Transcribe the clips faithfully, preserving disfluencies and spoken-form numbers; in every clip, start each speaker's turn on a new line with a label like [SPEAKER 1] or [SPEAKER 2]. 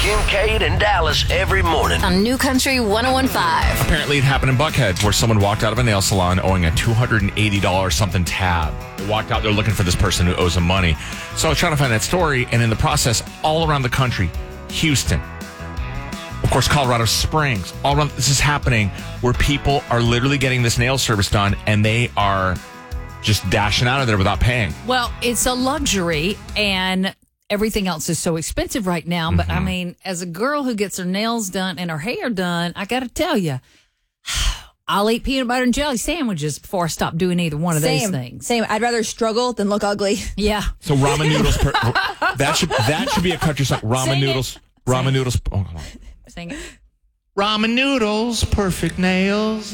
[SPEAKER 1] Kincaid and Dallas every morning.
[SPEAKER 2] On New Country one oh one point five.
[SPEAKER 3] Apparently it happened in Buckhead where someone walked out of a nail salon owing a two hundred eighty dollars something tab. They walked out there looking for this person who owes them money. So I was trying to find that story, and in the process, all around the country, Houston, of course, Colorado Springs, all around, this is happening where people are literally getting this nail service done, and they are just dashing out of there without paying.
[SPEAKER 4] Well, it's a luxury, and everything else is so expensive right now. But
[SPEAKER 3] Mm-hmm.
[SPEAKER 4] I mean, as a girl who gets her nails done and her hair done, I got to tell you, I'll eat peanut butter and jelly sandwiches before I stop doing either one of
[SPEAKER 5] Same,
[SPEAKER 4] those things.
[SPEAKER 5] same. I'd rather struggle than look ugly.
[SPEAKER 4] Yeah.
[SPEAKER 3] So ramen noodles, per, that should that should be a country song. Ramen
[SPEAKER 4] Sing it.
[SPEAKER 3] noodles, ramen
[SPEAKER 4] Sing it.
[SPEAKER 3] noodles. Oh, hold on.
[SPEAKER 4] Sing it.
[SPEAKER 3] Ramen noodles, perfect nails.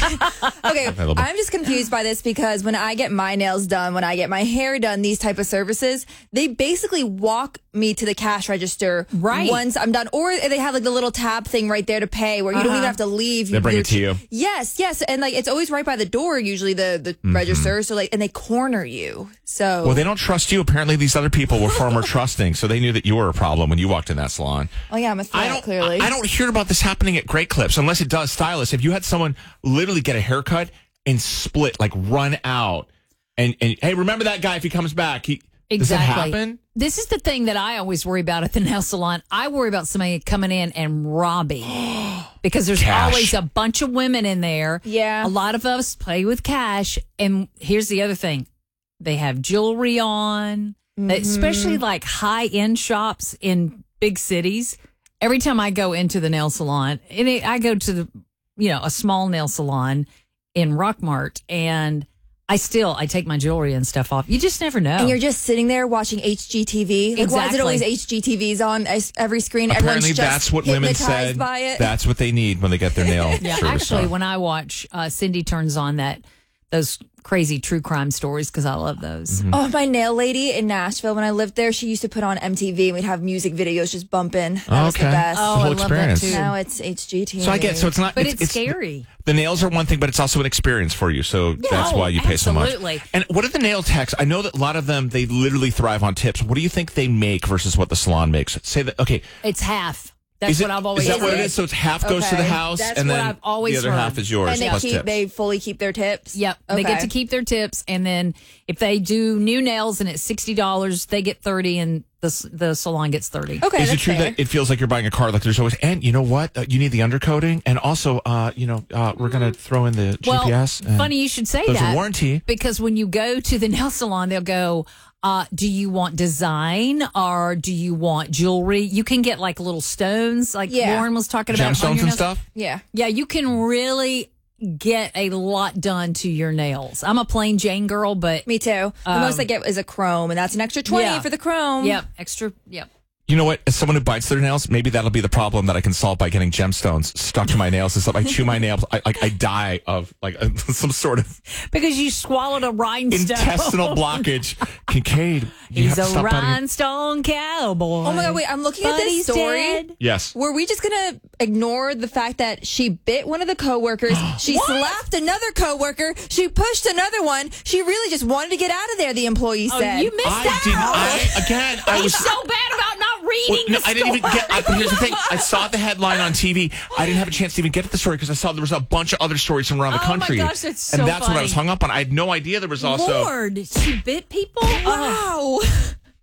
[SPEAKER 5] Okay,
[SPEAKER 3] love it.
[SPEAKER 5] I'm just confused by this because when I get my nails done, when I get my hair done, these type of services, they basically walk me to the cash register
[SPEAKER 4] Right.
[SPEAKER 5] once I'm done. Or they have like the little tab thing right there to pay where you don't
[SPEAKER 4] Uh-huh.
[SPEAKER 5] even have to leave.
[SPEAKER 3] They bring
[SPEAKER 5] You're-
[SPEAKER 3] it to you.
[SPEAKER 5] Yes, yes. And like it's always right by the door, usually the, the
[SPEAKER 3] Mm-hmm.
[SPEAKER 5] register. So like, and they corner you. So
[SPEAKER 3] Well, they don't trust you. Apparently, these other people were far more trusting, so they knew that you were a problem when you walked in that salon.
[SPEAKER 5] oh yeah, I'm a threat,
[SPEAKER 3] I don't.
[SPEAKER 5] clearly.
[SPEAKER 3] I, I don't hear about this happening at Great Clips unless it does. Stylists, if you had someone literally get a haircut and split, like run out, and and hey, remember that guy if he comes back? He
[SPEAKER 4] Exactly.
[SPEAKER 3] Does that happen?
[SPEAKER 4] This is the thing that I always worry about at the nail salon. I worry about somebody coming in and robbing because there's
[SPEAKER 3] Cash.
[SPEAKER 4] always a bunch of women in there.
[SPEAKER 5] Yeah.
[SPEAKER 4] A lot of us play with cash. And here's the other thing. They have jewelry on, especially like high end shops in big cities. Every time I go into the nail salon, and it, I go to the, you know, a small nail salon in Rockmart, and I still, I take my jewelry and stuff off. You just never know.
[SPEAKER 5] And you're just sitting there watching H G T V. Like, why is it
[SPEAKER 4] Exactly.
[SPEAKER 5] always H G T Vs on es- every screen?
[SPEAKER 3] Apparently,
[SPEAKER 5] Everyone's just
[SPEAKER 3] that's what women
[SPEAKER 5] hypnotized
[SPEAKER 3] said.
[SPEAKER 5] by it.
[SPEAKER 3] That's what they need when they get their nail
[SPEAKER 4] Yeah,
[SPEAKER 3] service
[SPEAKER 4] actually,
[SPEAKER 3] done.
[SPEAKER 4] when I watch, uh, Cindy turns on that those crazy true crime stories because I love those.
[SPEAKER 3] Mm-hmm.
[SPEAKER 5] Oh, my nail lady in Nashville, when I lived there, she used to put on M T V and we'd have music videos just bumping. That was the
[SPEAKER 3] Okay.
[SPEAKER 5] best.
[SPEAKER 4] Oh,
[SPEAKER 3] The whole
[SPEAKER 4] I love
[SPEAKER 3] experience.
[SPEAKER 4] that too.
[SPEAKER 5] Now it's H G T V.
[SPEAKER 3] So I get. So it's not.
[SPEAKER 4] But it's, scary.
[SPEAKER 3] The nails are one thing, but it's also an experience for you. So that's
[SPEAKER 4] Oh,
[SPEAKER 3] why you pay so
[SPEAKER 4] absolutely.
[SPEAKER 3] much. And what are the nail techs? I know that a lot of them, they literally thrive on tips. What do you think they make versus what the salon makes? Say that. Okay.
[SPEAKER 4] It's half. That's
[SPEAKER 3] Is it-
[SPEAKER 4] what I've always
[SPEAKER 3] Is that what it
[SPEAKER 4] said.
[SPEAKER 3] is? So it's half goes to the
[SPEAKER 5] Okay.
[SPEAKER 3] house,
[SPEAKER 4] That's
[SPEAKER 3] and
[SPEAKER 4] what
[SPEAKER 3] then
[SPEAKER 4] I've always
[SPEAKER 3] the other
[SPEAKER 4] heard.
[SPEAKER 3] half is yours
[SPEAKER 5] And they
[SPEAKER 3] plus
[SPEAKER 5] keep,
[SPEAKER 3] tips.
[SPEAKER 5] they fully keep their tips.
[SPEAKER 4] Yep. They get
[SPEAKER 5] Okay.
[SPEAKER 4] to keep their tips. And then if they do new nails and it's sixty dollars, they get thirty and the, s- the salon gets thirty.
[SPEAKER 5] Okay,
[SPEAKER 3] Is it
[SPEAKER 5] that's
[SPEAKER 3] true
[SPEAKER 5] fair.
[SPEAKER 3] that it feels like you're buying a car? Like there's always, and you know what? Uh, you need the undercoating, and also, uh, you know, uh, we're gonna throw in the
[SPEAKER 4] Well,
[SPEAKER 3] G P S. and
[SPEAKER 4] funny you should say
[SPEAKER 3] there's
[SPEAKER 4] that.
[SPEAKER 3] a warranty.
[SPEAKER 4] Because when you go to the nail salon, they'll go, uh, do you want design or do you want jewelry? You can get like little stones, like
[SPEAKER 5] Yeah.
[SPEAKER 4] Lauren was talking about. on
[SPEAKER 3] Gemstones
[SPEAKER 4] your
[SPEAKER 3] and
[SPEAKER 4] nails.
[SPEAKER 3] stuff.
[SPEAKER 5] Yeah.
[SPEAKER 4] Yeah, you can really get a lot done to your nails. I'm a plain Jane girl, but
[SPEAKER 5] Me too. The most I get is a chrome, and that's an extra twenty
[SPEAKER 4] yeah.
[SPEAKER 5] for the chrome.
[SPEAKER 4] yep, extra, yep.
[SPEAKER 3] You know what? As someone who bites their nails, maybe that'll be the problem that I can solve by getting gemstones stuck to my nails and stuff. I chew my nails, I like I die of like some sort of
[SPEAKER 4] Because you swallowed a rhinestone.
[SPEAKER 3] intestinal blockage. Kincaid, you
[SPEAKER 4] He's
[SPEAKER 3] have to
[SPEAKER 4] a
[SPEAKER 3] stop biting your-
[SPEAKER 4] rhinestone cowboy.
[SPEAKER 5] Oh my God, wait, I'm looking
[SPEAKER 4] But
[SPEAKER 5] at this
[SPEAKER 4] he's
[SPEAKER 5] story.
[SPEAKER 4] dead.
[SPEAKER 3] Yes.
[SPEAKER 5] Were we just gonna ignore the fact that she bit one of the coworkers? She slapped another coworker. She pushed another one. She really just wanted to get out of there. The employee
[SPEAKER 4] Oh,
[SPEAKER 5] said.
[SPEAKER 4] you missed
[SPEAKER 3] I
[SPEAKER 4] that.
[SPEAKER 3] didn't. I again. I
[SPEAKER 4] He's
[SPEAKER 3] was.
[SPEAKER 4] so bad about not reading
[SPEAKER 3] Well, no,
[SPEAKER 4] the
[SPEAKER 3] I didn't even
[SPEAKER 4] story.
[SPEAKER 3] get. I, here's the thing. I saw the headline on T V. I didn't have a chance to even get to the story because I saw there was a bunch of other stories from around the
[SPEAKER 4] Oh, my
[SPEAKER 3] country.
[SPEAKER 4] gosh, that's so
[SPEAKER 3] and that's what I
[SPEAKER 4] funny.
[SPEAKER 3] was hung up on. I had no idea there was also.
[SPEAKER 4] Lord, she bit people? Oh,
[SPEAKER 5] Wow.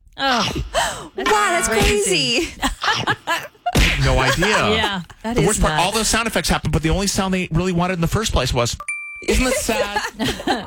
[SPEAKER 4] oh.
[SPEAKER 5] Wow, that's crazy.
[SPEAKER 3] No idea.
[SPEAKER 4] Yeah, that
[SPEAKER 3] the
[SPEAKER 4] is
[SPEAKER 3] worst part,
[SPEAKER 4] nuts.
[SPEAKER 3] all those sound effects happened, but the only sound they really wanted in the first place was, isn't it sad?